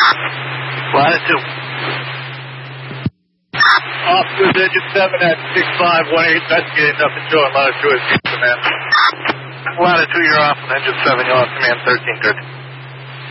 Latitude. Officers, engine 7 at 6518, investigating nothing showing latitude as command. Latitude, you're off, engine 7, you're off, command 1330.